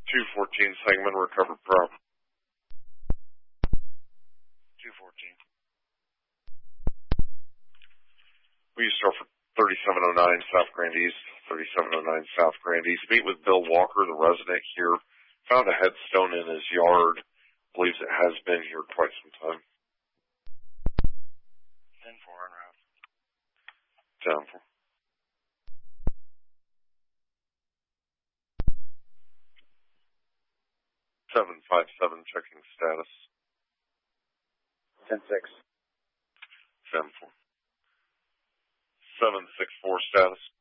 214 Sangamon, recovered prop. 214. We used to offer 3709 South Grand East, 3709 South Grand East. Meet with Bill Walker, the resident here. Found a headstone in his yard. Believes it has been here quite some time. 10-4 on route. 10-4. Seven 5-7 checking status. 10-6. 10-4. 7-6-4 status.